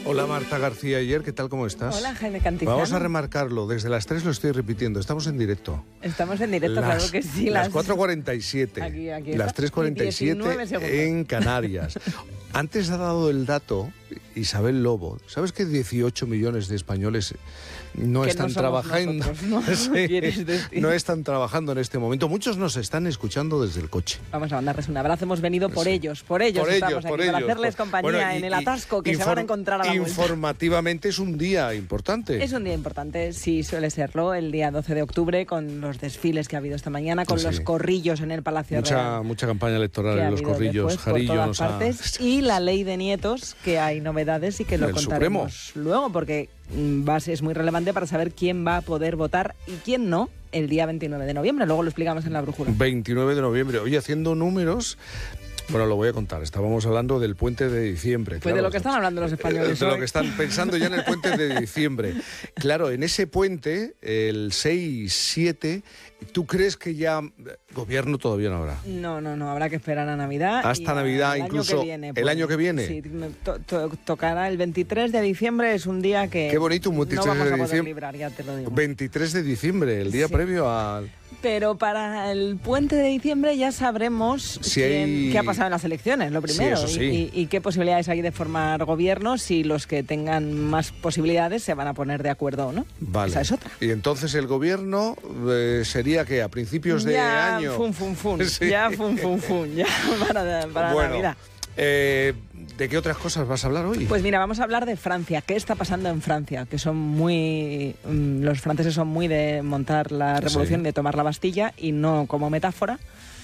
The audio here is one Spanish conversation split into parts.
Hola Marta García Ayer, ¿qué tal? ¿Cómo estás? Hola Jaime Cantizano. Vamos a remarcarlo, desde las 3 lo estoy repitiendo, estamos en directo. Estamos en directo, claro que sí. Las 4:47, aquí las 3:47 en Canarias. Antes ha dado el dato Isabel Lobo. ¿Sabes que 18 millones de españoles no están trabajando? ¿No? No están trabajando en este momento. Muchos nos están escuchando desde el coche. Vamos a mandarles un abrazo. Hemos venido por ellos estamos aquí, para hacerles compañía en el atasco que se van a encontrar a la vuelta. Informativamente es un día importante. Es un día importante, sí, suele serlo, el día 12 de octubre, con los desfiles que ha habido esta mañana, con los corrillos en el Palacio Real. Mucha campaña electoral en los corrillos, Jarillo nos partes, y la ley de nietos, que hay novedades y que lo contaremos luego, porque es muy relevante para saber quién va a poder votar y quién no el día 29 de noviembre. Luego lo explicamos en la brújula. 29 de noviembre. Oye, haciendo números... Bueno, lo voy a contar. Estábamos hablando del puente de diciembre. Pues claro, de lo que están hablando los españoles de lo que están pensando ya en el puente de diciembre. Claro, en ese puente, el 6-7, ¿tú crees que ya gobierno todavía no habrá? No, habrá que esperar a Navidad. Hasta Navidad, incluso el año que viene. Sí, tocará el 23 de diciembre, es un día que... Qué bonito, un 23 no vamos de a poder diciembre. librar, ya te lo digo. 23 de diciembre, el día previo al... Pero para el puente de diciembre ya sabremos qué ha pasado en las elecciones, lo primero. Sí, eso sí. Y qué posibilidades hay de formar gobierno, si los que tengan más posibilidades se van a poner de acuerdo o no. Vale. Esa es otra. Y entonces el gobierno sería que a principios de año... Sí. Ya para Navidad. ¿De qué otras cosas vas a hablar hoy? Pues mira, vamos a hablar de Francia. ¿Qué está pasando en Francia? Que son muy... los franceses son muy de montar la revolución, de tomar la Bastilla, y no como metáfora.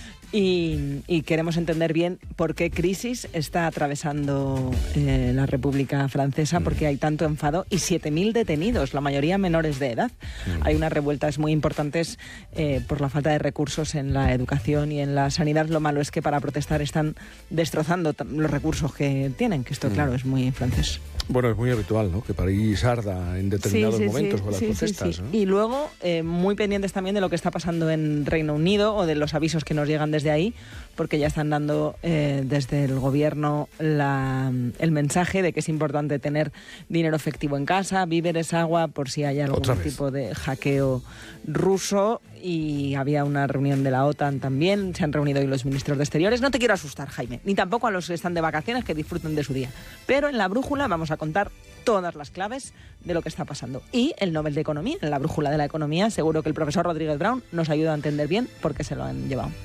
Y queremos entender bien por qué crisis está atravesando la República Francesa, porque hay tanto enfado y 7.000 detenidos, la mayoría menores de edad. Hay unas revueltas muy importantes por la falta de recursos en la educación y en la sanidad. Lo malo es que para protestar están destrozando los recursos que tienen, que esto, claro, es muy francés. Bueno, es muy habitual, ¿no?, que París arda en determinados momentos con las protestas. ¿No? Y luego, muy pendientes también de lo que está pasando en Reino Unido o de los avisos que nos llegan desde ahí, porque ya están dando desde el gobierno el mensaje de que es importante tener dinero efectivo en casa, víveres, agua, por si hay algún tipo de hackeo ruso. Y había una reunión de la OTAN también, se han reunido hoy los ministros de Exteriores. No te quiero asustar, Jaime, ni tampoco a los que están de vacaciones, que disfruten de su día. Pero en la brújula vamos a contar todas las claves de lo que está pasando. Y el Nobel de Economía, en la brújula de la economía, seguro que el profesor Rodríguez Brown nos ayuda a entender bien por qué se lo han llevado.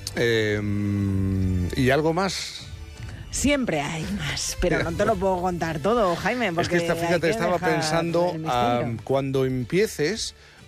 ¿Y algo más? Siempre hay más, pero no te lo puedo contar todo, Jaime, porque es que fíjate, estaba pensando, cuando empieces,